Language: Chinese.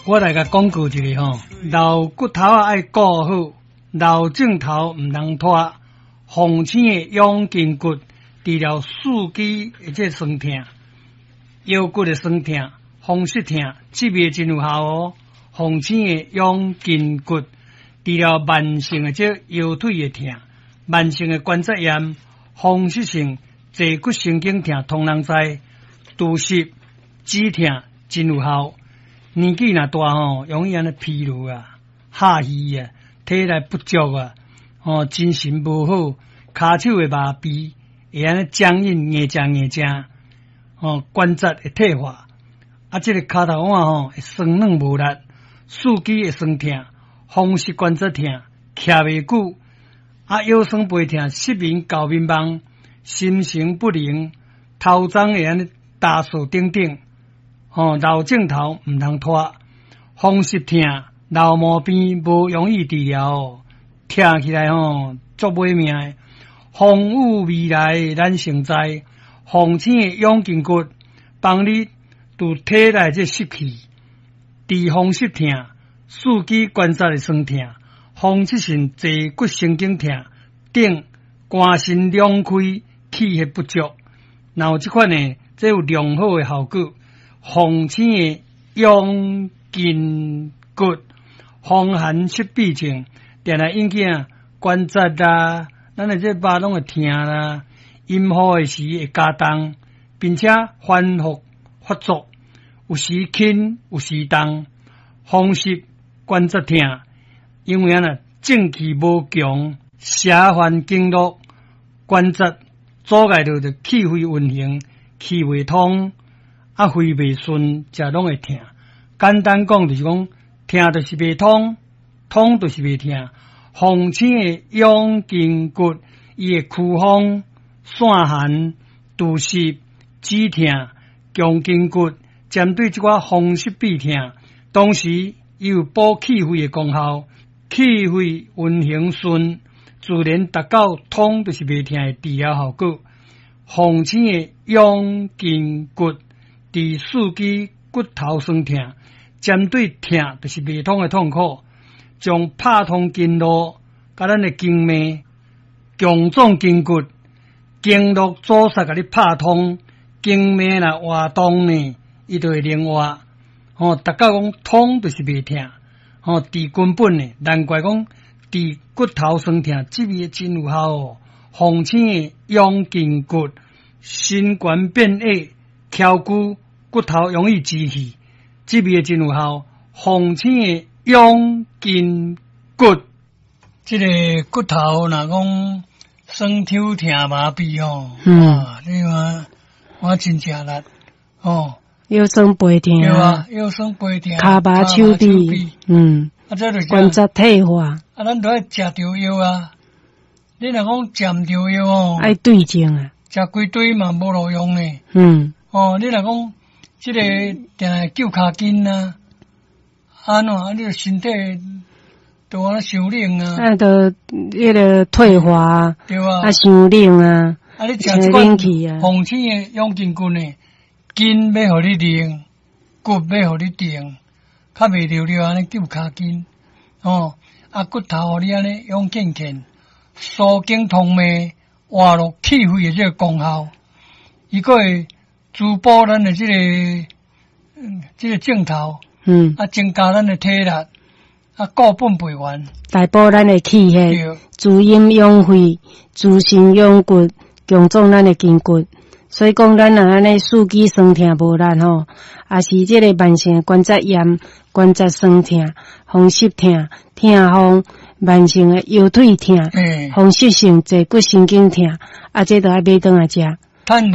我来甲广告一个吼，老骨头啊爱顾好，老镜头唔通拖。红星的养筋骨治疗四肢或者酸痛、腰骨的酸痛、风湿痛，这边真有效哦。红星的养筋骨治疗慢性的这腰腿的痛、慢性的关节炎、风湿性坐骨神经痛，通人知。肚湿、止痛真有效。年纪若大吼，容易安尼疲劳啊、下虚啊、体力不足啊。精神无好，骹手会麻痹，会安尼僵硬、硬正，关节会退化，这个骹头腕会酸软无力，四肢会酸痛，风湿关节痛，徛袂久，腰酸背痛，失眠、搞迷茫，心神不宁，头鬃会安尼打扫等等，老镜头唔通拖，风湿痛、老毛病无容易治疗。听起来足买命的，风雨未来咱成灾，红星的养筋骨帮你除体内这湿气，治风湿痛、四肢关节的酸痛、风湿性坐骨神经痛等肝肾两开、气血不足，然后这款呢，这有良好的效果。红星的养筋骨风寒湿痹症。定来引起关节啦，咱的这肉拢会痛啦，阴雨的时会加重，并且反复发作，有时轻，有时重，风湿关节痛，因为正气无强，邪烦经络，关节阻碍到的气血运行，气未通，肺未顺，这拢会痛。简单讲就是讲，痛就是未通。通就是袂痛，红星的养筋骨，伊会驱风、散寒、肚湿、止痛、强筋骨，针对这个风湿痹痛，同时伊有补气血的功效，气血运行顺，自然达到通就是袂痛的治疗效果。红星的养筋骨治四肢骨头酸痛，针对痛就是袂通的痛苦。将拍通经络，甲咱的经脉、强壮筋骨、经络阻塞，甲你拍通，经脉若活动呢，伊就会灵活。大家讲通就是袂痛，治根本呢，难怪讲治骨头酸痛，这味真有效哦。红星的养筋骨，心冠变矮、翘骨、骨头容易积气，这味真有效。红星的养筋骨，这个骨头若讲酸痛痛麻痹你看我真正力腰酸背痛， 对啊，腰酸背痛， 骹麻手臂， 这就关节退化， 咱都爱食着药啊。你若讲食唔着药爱对症啊， 食规堆嘛无路用呢。你若讲这个定救骹筋啊。你个身体都安尼伤冷啊， 都迄个退化， 对啊， 伤冷啊， 你食冷气啊， 红星的养筋骨呢，筋要互你冷，骨要互你定，较袂溜安尼救骹筋，骨头互你安尼养健健，疏经通脉，活络气血的这个功效，伊个会滋补咱的这个镜头。增加咱的体力，固本培元， 大补咱的气血，滋阴养肺，滋肾养骨，强壮咱的筋骨。所以讲，咱若安尼四肢酸痛无力也是这个慢性关节炎、关节酸痛、风湿痛、痛风、慢性的腰腿痛、风湿性坐骨神经痛，这都要买转来食。